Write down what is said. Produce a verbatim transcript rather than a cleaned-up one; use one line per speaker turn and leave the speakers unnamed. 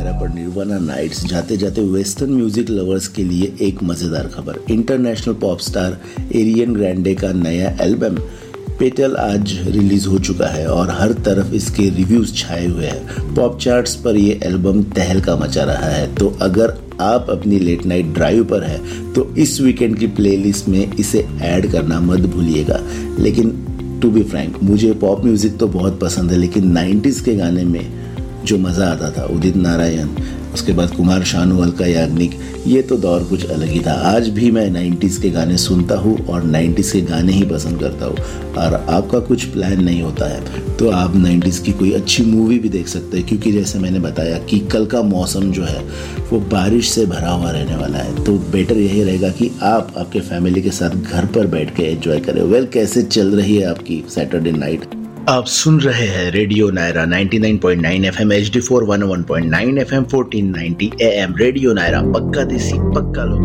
नायरा पर निर्वाणा नाइट्स जाते जाते वेस्टर्न म्यूजिक लवर्स के लिए एक मजेदार खबर। International pop star Ariane Grande का नया एल्बम पेटल आज रिलीज हो चुका है और हर तरफ इसके रिव्यूज छाए हुए हैं। पॉप चार्ट्स पर ये एल्बम तहलका मचा रहा है। तो अगर आप अपनी लेट नाइट ड्राइव पर है तो इस वीकेंड की प्लेलिस्ट में इसे ऐड करना मत भूलिएगा। लेकिन टू बी फ्रैंक, मुझे पॉप म्यूजिक तो बहुत पसंद है, लेकिन नाइन्टीज़ के गाने में जो मज़ा आता था, उदित नारायण, उसके बाद कुमार शानू, अलका याग्निक, ये तो दौर कुछ अलग ही था। आज भी मैं नाइन्टीज़ के गाने सुनता हूँ और नाइन्टीज़ के गाने ही पसंद करता हूँ। और आपका कुछ प्लान नहीं होता है तो आप नाइन्टीज़ की कोई अच्छी मूवी भी देख सकते हैं, क्योंकि जैसे मैंने बताया कि कल का मौसम जो है वो बारिश से भरा हुआ रहने वाला है। तो बेटर यही रहेगा कि आप आपके फैमिली के साथ घर पर बैठ के एंजॉय करें। वेल, कैसे चल रही है आपकी सैटरडे नाइट? आप सुन रहे हैं रेडियो नायरा निन्यानवे point now FM, H D four one one point nine FM, fourteen ninety am. Radio Naira, पक्का देसी पक्का लोग।